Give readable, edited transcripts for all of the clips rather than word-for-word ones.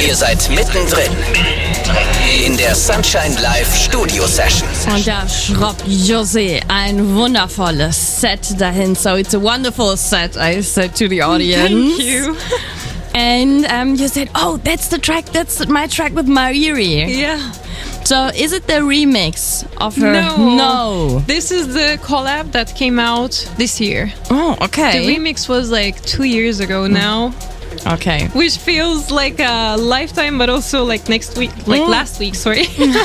Ihr seid mittendrin in der Sunshine Live Studio Session. Und da schraubt José ein wundervolles Set dahin. So it's a wonderful set, I said to the audience. Thank you. And you said, oh, that's the track, that's my track with Mairi. Yeah. So is it the remix of her? No. This is the collab that came out this year. Oh, okay. The remix was like 2 years ago now. Okay. Which feels like a lifetime, but also like next week, like last week, sorry.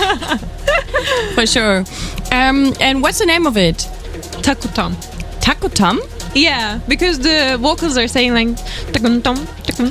For sure. And what's the name of it? Takutam. Takutam? Yeah, because the vocals are saying like takuntam, takun.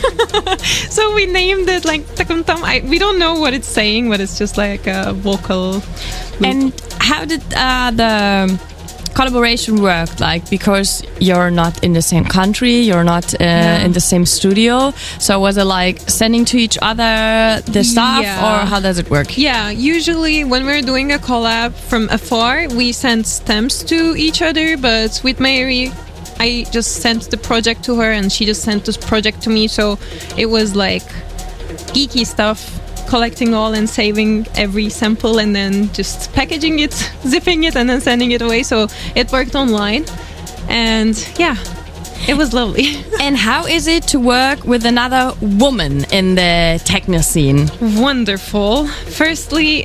So we named it like takuntam. We don't know what it's saying, but it's just like a vocal loop. And how did the collaboration work? Like, because you're not in the same country, you're not in the same studio. So was it like sending to each other the stuff, or how does it work? Yeah, usually when we're doing a collab from afar, we send stems to each other. But with Mairi, I just sent the project to her, and she just sent this project to me. So it was like geeky stuff. Collecting all and saving every sample and then just packaging it, zipping it, and then sending it away. So it worked online, and yeah, it was lovely. And how is it to work with another woman in the techno scene? Wonderful. Firstly,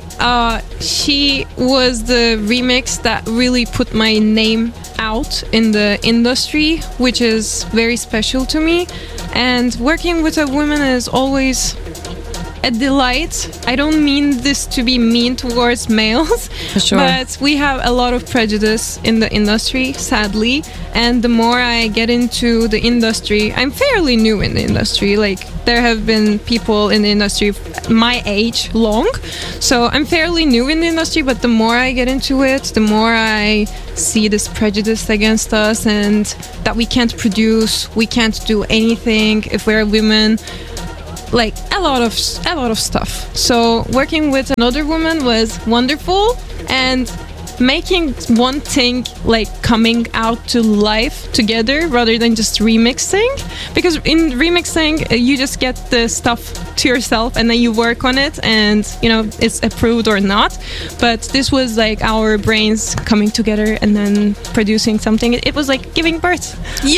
she was the remix that really put my name out in the industry, which is very special to me. And working with a woman is always a delight. I don't mean this to be mean towards males, for sure. But we have a lot of prejudice in the industry, sadly. And the more I get into the industry, I'm fairly new in the industry. Like, there have been people in the industry my age long. So I'm fairly new in the industry, but the more I get into it, the more I see this prejudice against us and that we can't produce, we can't do anything if we're women. Like a lot of stuff. So working with another woman was wonderful, and making one thing like coming out to life together rather than just remixing, because in remixing you just get the stuff to yourself and then you work on it and you know it's approved or not. But this was like our brains coming together and then producing something. It was like giving birth.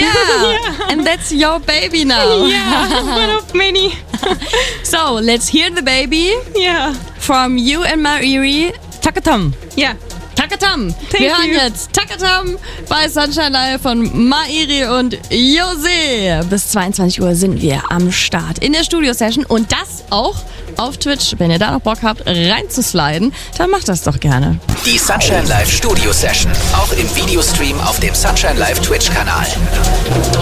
Yeah. And that's your baby now. Yeah, one of many. So let's hear the baby. Yeah. From you and Mairi. Takutam. Yeah. Takutam. Wir hören jetzt Takutam bei Sunshine Live von Mairi und José. Bis 22 Uhr sind wir am Start in der Studio-Session und das auch auf Twitch. Wenn ihr da noch Bock habt, reinzusliden, dann macht das doch gerne. Die Sunshine Live Studio Session, auch im Videostream auf dem Sunshine Live Twitch-Kanal.